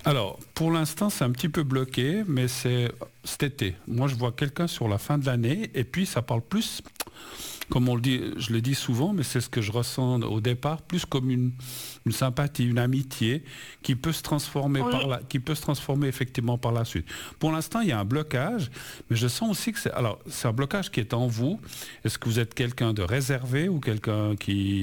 Alors, pour l'instant, c'est un petit peu bloqué, mais c'est cet été. Moi, je vois quelqu'un sur la fin de l'année, et puis ça parle plus, comme on le dit, je le dis souvent, mais c'est ce que je ressens au départ, plus comme une sympathie, une amitié qui peut se transformer qui peut se transformer effectivement par la suite. Pour l'instant, il y a un blocage, mais je sens aussi que c'est un blocage qui est en vous. Est-ce que vous êtes quelqu'un de réservé ou quelqu'un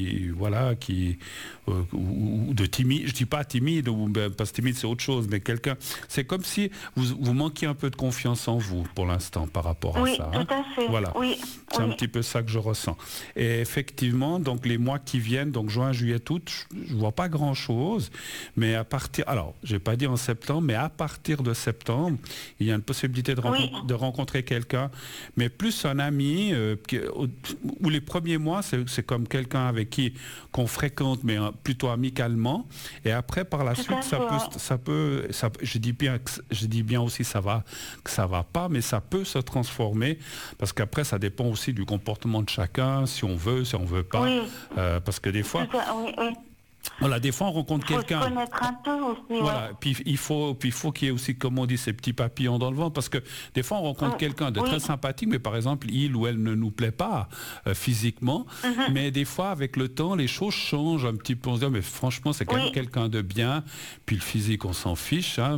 ou de timide? Je dis pas timide parce que timide c'est autre chose, mais quelqu'un. C'est comme si vous manquiez un peu de confiance en vous pour l'instant par rapport à ça. Oui, tout à fait. Voilà. Oui, c'est un petit peu ça que je ressens. Et effectivement, donc les mois qui viennent, donc juin, juillet, août, je vois pas grand-chose, mais je vais pas dire en septembre, mais à partir de septembre, il y a une possibilité de rencontrer quelqu'un, mais plus un ami, où les premiers mois, c'est comme quelqu'un avec qui qu'on fréquente, mais plutôt amicalement, et après, par la suite, je dis bien aussi que ça va pas, mais ça peut se transformer, parce qu'après, ça dépend aussi du comportement de chacun, si on veut pas, parce que des fois... Voilà, des fois on rencontre quelqu'un. Il faut se connaître un peu aussi. Voilà, puis il faut qu'il y ait aussi, comme on dit, ces petits papillons dans le ventre, parce que des fois on rencontre quelqu'un de très sympathique, mais par exemple il ou elle ne nous plaît pas physiquement, mais des fois avec le temps les choses changent un petit peu. On se dit mais franchement c'est quand même quelqu'un de bien, puis le physique on s'en fiche. Hein.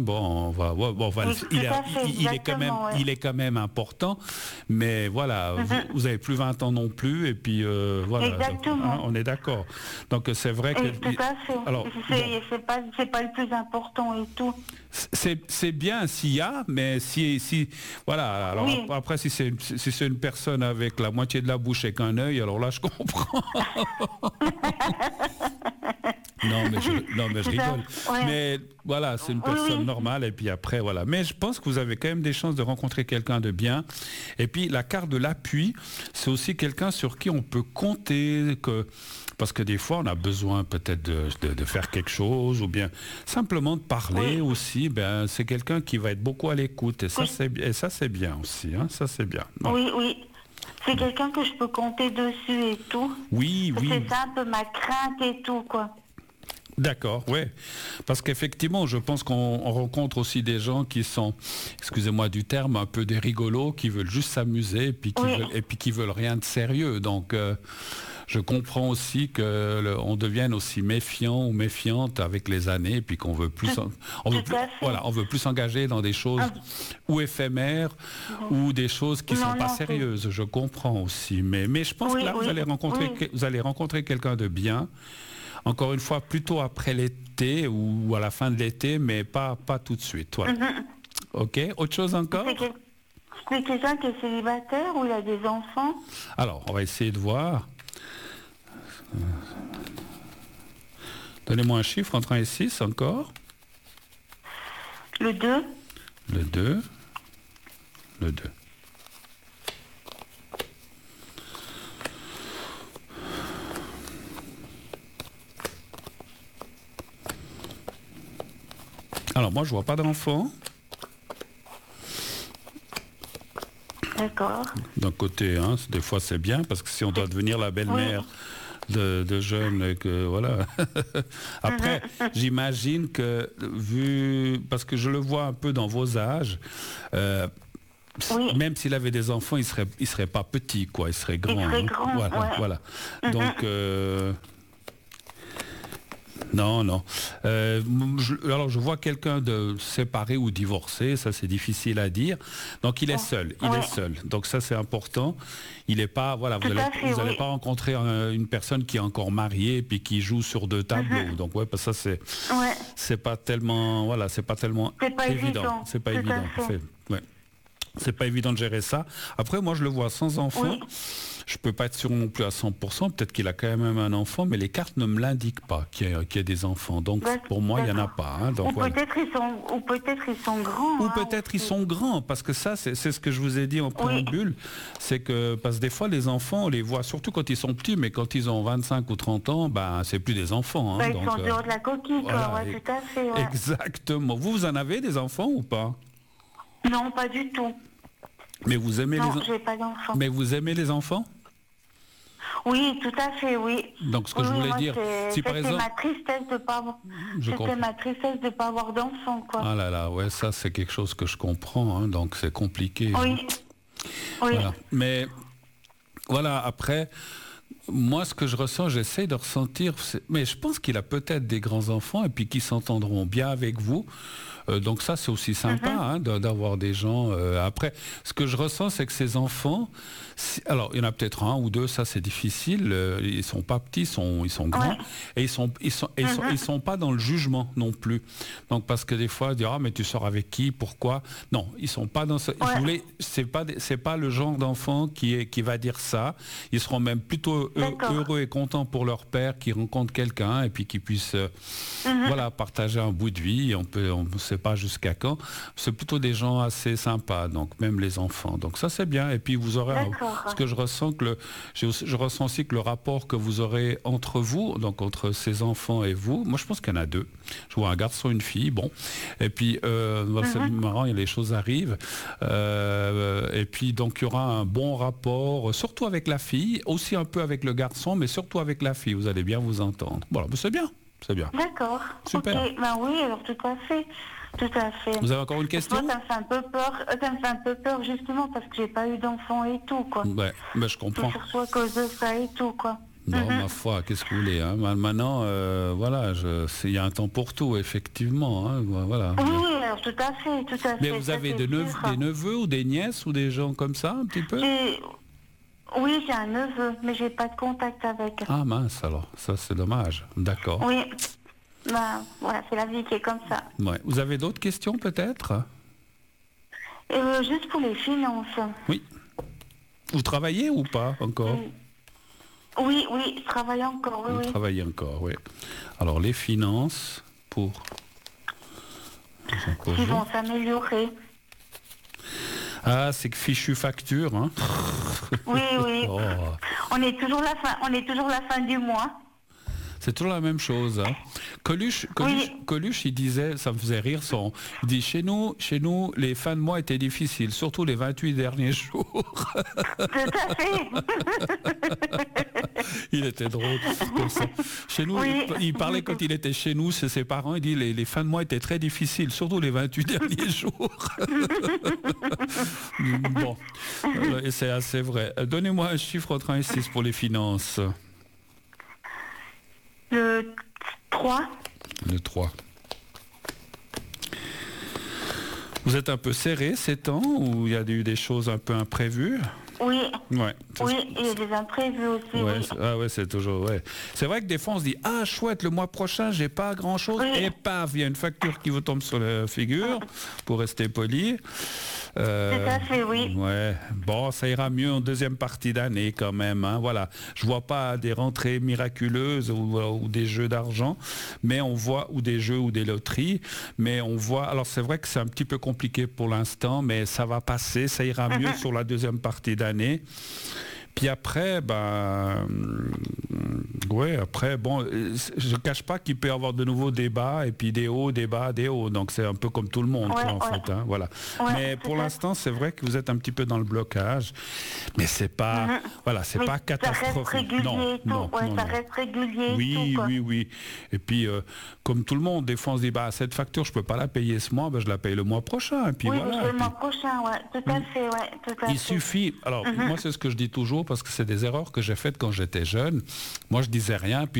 Il est quand même important, mais voilà, vous avez plus 20 ans non plus, et puis voilà. Exactement. Donc, on est d'accord. Donc c'est vrai que. Tout à fait. Alors, c'est pas le plus important et tout. C'est bien s'il y a, mais voilà. Alors après, si c'est une personne avec la moitié de la bouche et qu'un œil, alors là, je comprends. Non, mais je rigole. Mais voilà, c'est une personne normale, et puis après, voilà. Mais je pense que vous avez quand même des chances de rencontrer quelqu'un de bien. Et puis, la carte de l'appui, c'est aussi quelqu'un sur qui on peut compter, parce que des fois, on a besoin peut-être de faire quelque chose, ou bien simplement de parler aussi. Ben, c'est quelqu'un qui va être beaucoup à l'écoute, et ça, c'est bien aussi. Hein, ça, c'est bien. Non. Oui. C'est quelqu'un que je peux compter dessus et tout. Oui. C'est ça un peu ma crainte et tout, quoi. D'accord, ouais. Parce qu'effectivement, je pense qu'on rencontre aussi des gens qui sont, excusez-moi du terme, un peu des rigolos, qui veulent juste s'amuser, et puis qui veulent rien de sérieux. Donc, je comprends aussi qu'on devienne aussi méfiant ou méfiante avec les années, et puis qu'on veut plus, on veut plus s'engager dans des choses ou éphémères ou des choses qui sont pas sérieuses. Je comprends aussi, mais je pense que là, vous allez rencontrer quelqu'un de bien. Encore une fois, plutôt après l'été ou à la fin de l'été, mais pas tout de suite. Voilà. Ok, autre chose encore? C'est quelqu'un qui est célibataire ou il a des enfants? Alors, on va essayer de voir. Donnez-moi un chiffre entre 1 et 6 encore. Le 2. Le 2. Le 2. Alors moi je vois pas d'enfant. D'accord. D'un côté, hein, des fois c'est bien, parce que si on doit devenir la belle-mère de jeunes, que voilà. Après, j'imagine que parce que je le vois un peu dans vos âges, même s'il avait des enfants, il serait pas petit, quoi, il serait grand. Il serait grand, voilà. Donc non. Alors je vois quelqu'un de séparé ou divorcé, ça c'est difficile à dire. Donc il est seul, Donc ça c'est important. Il n'est pas, voilà, vous n'allez pas rencontrer une personne qui est encore mariée puis qui joue sur 2 tableaux. Donc parce que ça c'est pas tellement, voilà, c'est pas tellement évident. C'est pas évident. C'est pas évident de gérer ça. Après moi je le vois sans enfant. Je peux pas être sûr non plus à 100%, peut-être qu'il a quand même un enfant, mais les cartes ne me l'indiquent pas qu'il y a des enfants. Donc pour moi, il n'y en a pas. Hein, donc, peut-être ils sont grands. Ou peut-être ils sont grands, parce que ça, c'est ce que je vous ai dit en préambule, c'est que, parce que des fois, les enfants, on les voit, surtout quand ils sont petits, mais quand ils ont 25 ou 30 ans, c'est plus des enfants. Hein, ils sont dehors de la coquille, tout à fait. Ouais. Exactement. Vous en avez des enfants ou pas? Non, pas du tout. Mais vous aimez j'ai pas d'enfants. Mais vous aimez les enfants? Oui, tout à fait, oui. Donc ce que je voulais moi, dire, si par c'était exemple... ma tristesse de pas avoir, c'était ma tristesse de pas avoir d'enfant, quoi. Ah là là, ouais, ça c'est quelque chose que je comprends, hein, donc c'est compliqué. Oui. Hein. Oui. Voilà. Mais voilà, après, moi ce que je ressens, j'essaie de ressentir, mais je pense qu'il a peut-être des grands-enfants et puis qui s'entendront bien avec vous. Donc ça c'est aussi sympa hein, d'avoir des gens. Après, ce que je ressens, c'est que ces enfants, alors il y en a peut-être un ou deux, ça c'est difficile. Ils sont pas petits, ils sont grands et ils sont pas dans le jugement non plus. Donc parce que des fois, ils disent ah mais tu sors avec qui, pourquoi? Non, ils sont pas dans ce. C'est pas le genre d'enfant qui va dire ça. Ils seront même plutôt heureux et contents pour leur père qui rencontre quelqu'un et puis qui puisse voilà partager un bout de vie. On sait pas jusqu'à quand. C'est plutôt des gens assez sympas, donc même les enfants. Donc ça c'est bien. Et puis vous aurez ce que je ressens je ressens aussi que le rapport que vous aurez entre vous, donc entre ces enfants et vous, moi je pense qu'il y en a deux. Je vois un garçon, une fille, bon. Et puis c'est marrant, les choses arrivent. Et puis donc il y aura un bon rapport, surtout avec la fille, aussi un peu avec le garçon, mais surtout avec la fille. Vous allez bien vous entendre. Voilà, mais c'est bien. C'est bien. D'accord. Super. Okay. Ben oui, alors tout à fait. Tout à fait. Vous avez encore une question? Moi, ça me fait un peu peur. Ça me fait un peu peur justement parce que j'ai pas eu d'enfant et tout, quoi. Ouais, ben, je comprends. Surtout à cause de ça et tout, quoi. Non, ma foi, qu'est-ce que vous voulez hein? Maintenant, voilà, il y a un temps pour tout, effectivement. Hein, voilà. Oui, alors tout à fait, tout à fait. Mais vous avez des neveux ou des nièces ou des gens comme ça, un petit peu? Oui, j'ai un neveu, mais j'ai pas de contact avec. Ah mince, alors, ça c'est dommage. D'accord. Oui, ben, voilà, c'est la vie qui est comme ça. Ouais. Vous avez d'autres questions peut-être? Juste pour les finances. Oui. Vous travaillez ou pas encore? Oui, je travaille encore, oui. Vous travaillez encore, oui. Alors les finances pour qui vont s'améliorer. Ah, c'est que fichu facture, hein. Oui. Oh. On est toujours la fin du mois. C'est toujours la même chose. Hein. Coluche, il disait, ça me faisait rire, il dit chez nous, les fins de mois étaient difficiles, surtout les 28 derniers jours. Tout à fait. Il était drôle comme ça. Chez nous, il parlait quand il était chez nous, c'est ses parents, il dit les fins de mois étaient très difficiles, surtout les 28 derniers jours. Bon, et c'est assez vrai. Donnez-moi un chiffre entre 1 et 6 pour les finances. Le 3. Le 3. Vous êtes un peu serré ces temps ou il y a eu des choses un peu imprévues? Oui. Ouais. Oui, il y a des imprévus aussi. Ouais, oui. Ah ouais, c'est toujours. Ouais. C'est vrai que des fois on se dit ah chouette, le mois prochain j'ai pas grand chose et paf, il y a une facture qui vous tombe sur la figure pour rester poli. Tout à fait, oui. Ouais. Bon, ça ira mieux en deuxième partie d'année quand même. Hein. Voilà. Je vois pas des rentrées miraculeuses ou des jeux d'argent, mais on voit ou des jeux ou des loteries, mais on voit. Alors c'est vrai que c'est un petit peu compliqué pour l'instant, mais ça va passer. Ça ira mieux sur la deuxième partie d'année. Puis après, après, bon, je ne cache pas qu'il peut y avoir de nouveaux débats, et puis des hauts, des bas, des hauts. Donc c'est un peu comme tout le monde, en fait. Hein, voilà. Mais pour l'instant, c'est vrai que vous êtes un petit peu dans le blocage. Mais c'est pas, voilà, c'est pas catastrophique. Ça reste régulier. Oui. Et puis, comme tout le monde, des fois on se dit, cette facture, je peux pas la payer ce mois, je la paye le mois prochain. Et puis voilà. Le mois prochain, tout à fait, Il suffit. Alors, moi, c'est ce que je dis toujours, parce que c'est des erreurs que j'ai faites quand j'étais jeune. Moi, je disais rien, puis